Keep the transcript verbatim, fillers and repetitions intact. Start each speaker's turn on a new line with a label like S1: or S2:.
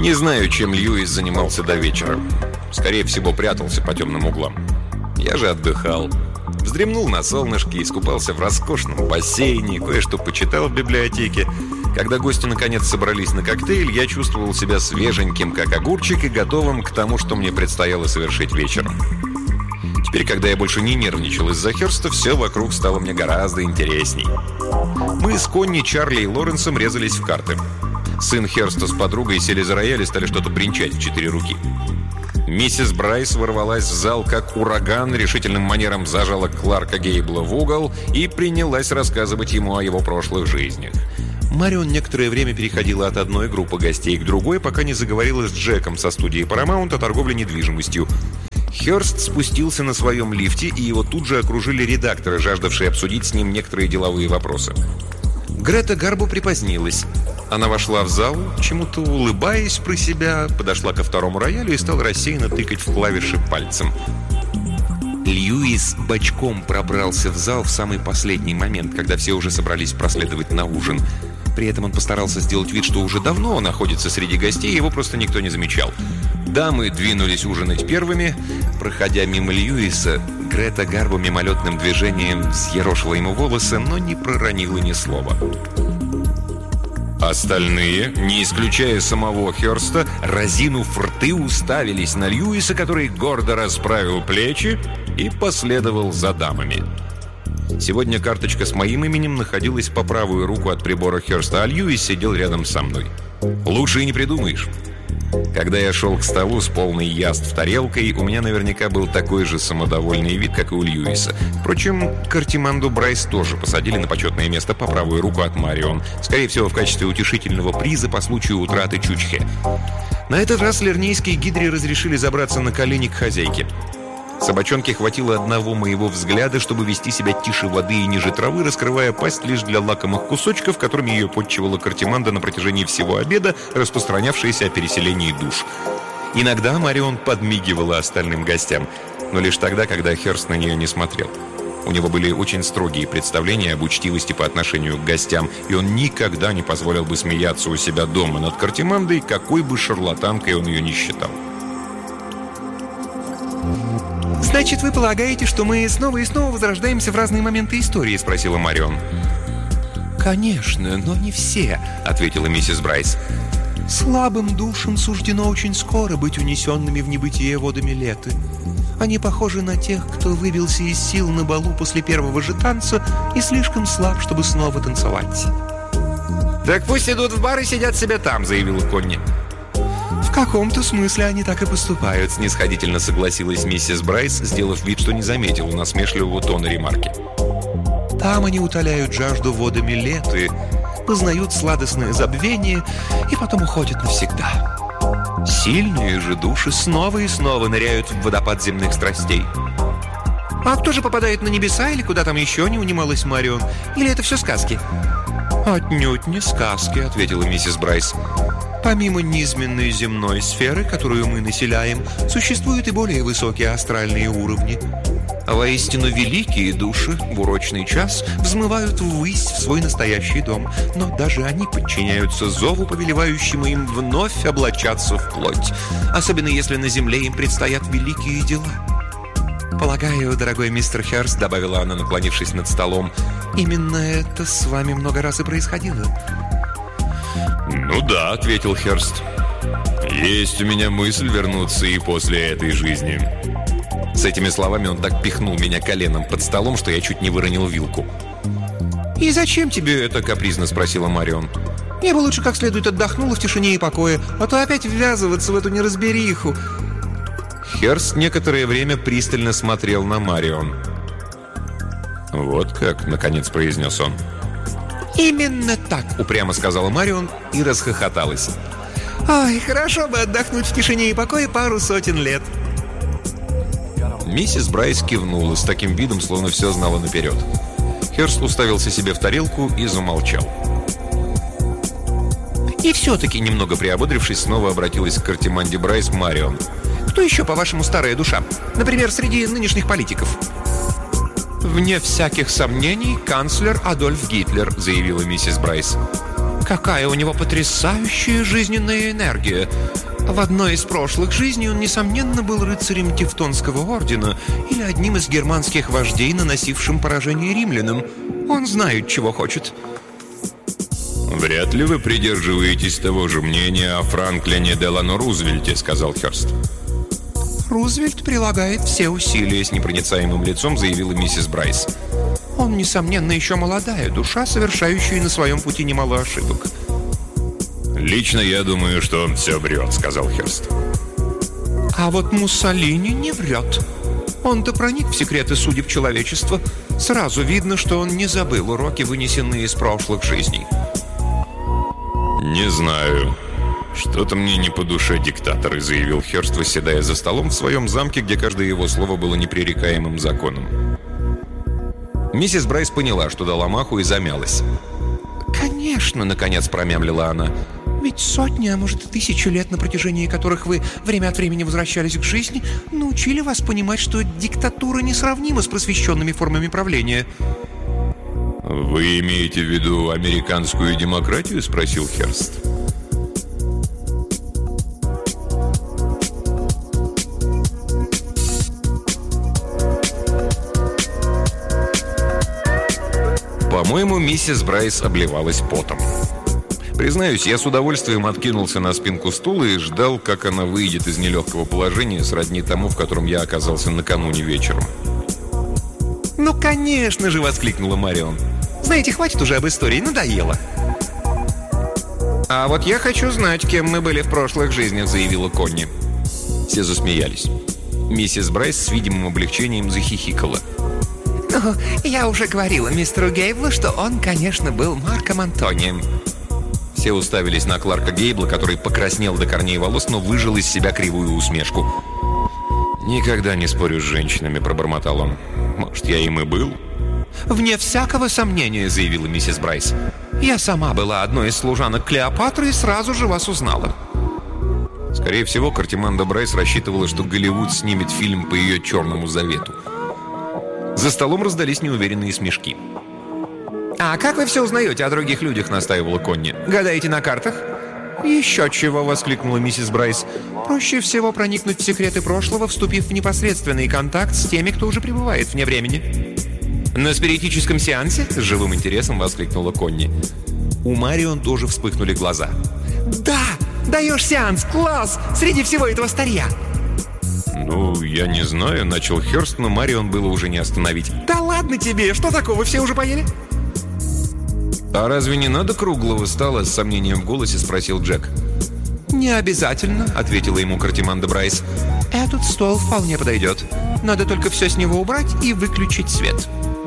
S1: Не знаю, чем Льюис занимался до вечера. Скорее всего, прятался по темным углам. Я же отдыхал. Вздремнул на солнышке, искупался в роскошном бассейне, кое-что почитал в библиотеке. Когда гости наконец собрались на коктейль, я чувствовал себя свеженьким, как огурчик, и готовым к тому, что мне предстояло совершить вечером. Теперь, когда я больше не нервничал из-за Хёрста, все вокруг стало мне гораздо интересней. Мы с Конни, Чарли и Лоренсом резались в карты. Сын Хёрста с подругой сели за рояль и стали что-то бренчать в четыре руки. Миссис Брайс ворвалась в зал как ураган, решительным манером зажала Кларка Гейбла в угол и принялась рассказывать ему о его прошлых жизнях. Марион некоторое время переходила от одной группы гостей к другой, пока не заговорила с Джеком со студии Paramount о торговле недвижимостью. Хёрст спустился на своем лифте, и его тут же окружили редакторы, жаждавшие обсудить с ним некоторые деловые вопросы. Грета Гарбо припозднилась. Она вошла в зал, чему-то улыбаясь про себя, подошла ко второму роялю и стала рассеянно тыкать в клавиши пальцем. Льюис бочком пробрался в зал в самый последний момент, когда все уже собрались проследовать на ужин. При этом он постарался сделать вид, что уже давно находится среди гостей, его просто никто не замечал. Дамы двинулись ужинать первыми. Проходя мимо Льюиса, Грета Гарбо мимолетным движением взъерошила ему волосы, но не проронила ни слова. Остальные, не исключая самого Хёрста, разинув рты, уставились на Льюиса, который гордо расправил плечи и последовал за дамами. Сегодня карточка с моим именем находилась по правую руку от прибора Хёрста, а Льюис сидел рядом со мной. Лучше и не придумаешь. Когда я шел к столу с полной яств тарелкой, у меня наверняка был такой же самодовольный вид, как и у Льюиса. Впрочем, Картиманду Брайс тоже посадили на почетное место по правую руку от Марион, скорее всего, в качестве утешительного приза по случаю утраты Чучхе. На этот раз лернейские гидри разрешили забраться на колени к хозяйке. Собачонке хватило одного моего взгляда, чтобы вести себя тише воды и ниже травы, раскрывая пасть лишь для лакомых кусочков, которыми ее подчивала Картиманда на протяжении всего обеда, распространявшаяся о переселении душ. Иногда Марион подмигивала остальным гостям, но лишь тогда, когда Хёрст на нее не смотрел. У него были очень строгие представления об учтивости по отношению к гостям, и он никогда не позволил бы смеяться у себя дома над Картимандой, какой бы шарлатанкой он ее ни считал.
S2: «Значит, вы полагаете, что мы снова и снова возрождаемся в разные моменты истории?» — спросила Марион. «Конечно, но не все», — ответила миссис Брайс. «Слабым душам суждено очень скоро быть унесенными в небытие водами леты. Они похожи на тех, кто выбился из сил на балу после первого же танца и слишком слаб, чтобы снова танцевать».
S1: «Так пусть идут в бар и сидят себе там», — заявила Конни.
S2: «В каком-то смысле они так и поступают», —
S1: снисходительно согласилась миссис Брайс, сделав вид, что не заметила насмешливого тона ремарки.
S2: «Там они утоляют жажду водами леты, познают сладостное забвение и потом уходят навсегда. Сильные же души снова и снова ныряют в водопад земных страстей». «А кто же попадает на небеса или куда там еще?» — не унималась Марион. «Или это все сказки?» «Отнюдь не сказки», — ответила миссис Брайс. «Помимо низменной земной сферы, которую мы населяем, существуют и более высокие астральные уровни. Воистину великие души в урочный час взмывают ввысь в свой настоящий дом, но даже они подчиняются зову, повелевающему им вновь облачаться в плоть, особенно если на земле им предстоят великие дела. Полагаю, дорогой мистер Хёрст, — добавила она, наклонившись над столом, — именно это с вами много раз и происходило».
S1: «Ну да», — ответил Хёрст. «Есть у меня мысль вернуться и после этой жизни». С этими словами он так пихнул меня коленом под столом, что я чуть не выронил вилку.
S2: «И зачем тебе это?» — капризно спросила Марион. «Я бы лучше как следует отдохнула в тишине и покое, а то опять ввязываться в эту неразбериху».
S1: Хёрст некоторое время пристально смотрел на Марион. «Вот как», — наконец произнес он.
S2: «Именно так», —
S1: упрямо сказала Марион и расхохоталась.
S2: «Ой, хорошо бы отдохнуть в тишине и покое пару сотен лет».
S1: Миссис Брайс кивнула с таким видом, словно все знала наперед. Хёрст уставился себе в тарелку и замолчал. И все-таки, немного приободрившись, снова обратилась к Картиманде Брайс Марион.
S2: «Кто еще, по-вашему, старая душа? Например, среди нынешних политиков?»
S1: «Вне всяких сомнений, канцлер Адольф Гитлер», — заявила миссис Брайс.
S2: Какая у него потрясающая жизненная энергия! В одной из прошлых жизней он, несомненно, был рыцарем Тевтонского ордена или одним из германских вождей, наносившим поражение римлянам. Он знает, чего хочет.
S1: «Вряд ли вы придерживаетесь того же мнения о Франклине Делано Рузвельте», — сказал Хёрст.
S2: «Рузвельт прилагает все усилия», — с непроницаемым лицом заявила миссис Брайс. «Он, несомненно, еще молодая душа, совершающая на своем пути немало ошибок».
S1: «Лично я думаю, что он все врет», — сказал Хёрст.
S2: «А вот Муссолини не врет. Он-то проник в секреты судеб человечества. Сразу видно, что он не забыл уроки, вынесенные из прошлых жизней».
S1: «Не знаю. Что-то мне не по душе диктаторы», — заявил Хёрст, восседая за столом в своем замке, где каждое его слово было непререкаемым законом. Миссис Брайс поняла, что дала маху, и замялась.
S2: «Конечно», — наконец промямлила она. «Ведь сотни, а может и тысячи лет, на протяжении которых вы время от времени возвращались к жизни, научили вас понимать, что диктатура несравнима с просвещенными формами правления».
S1: «Вы имеете в виду американскую демократию?» — спросил Хёрст. По-моему, миссис Брайс обливалась потом. Признаюсь, я с удовольствием откинулся на спинку стула и ждал, как она выйдет из нелегкого положения, сродни тому, в котором я оказался накануне вечером.
S2: «Ну, конечно же!» — воскликнула Марион. «Знаете, хватит уже об истории, надоело». «А вот я хочу знать, кем мы были в прошлых жизнях», — заявила Конни. Все засмеялись. Миссис Брайс с видимым облегчением захихикала. «Ну, я уже говорила мистеру Гейблу, что он, конечно, был Марком Антонием». Все уставились на Кларка Гейбла, который покраснел до корней волос, но выжил из себя кривую усмешку. «Никогда не спорю с женщинами», — пробормотал он. «Может, я им и был?» «Вне всякого сомнения», — заявила миссис Брайс. «Я сама была одной из служанок Клеопатры и сразу же вас узнала». Скорее всего, Картиманда Брайс рассчитывала, что Голливуд снимет фильм по ее черному завету. За столом раздались неуверенные смешки. «А как вы все узнаете о других людях?» — настаивала Конни. «Гадаете на картах?» «Еще чего!» — воскликнула миссис Брайс. «Проще всего проникнуть в секреты прошлого, вступив в непосредственный контакт с теми, кто уже пребывает вне времени». «На спиритическом сеансе?» — с живым интересом воскликнула Конни. У Марион тоже вспыхнули глаза. «Да! Даешь сеанс! Класс! Среди всего этого старья!» «Ну, я не знаю», — начал Хёрст, но Марион было уже не остановить. «Да ладно тебе! Что такого? Все уже поели?» «А разве не надо круглого стола?» — с сомнением в голосе спросил Джек. «Не обязательно», — ответила ему Картиманда Брайс. «Этот стол вполне подойдет. Надо только все с него убрать и выключить свет».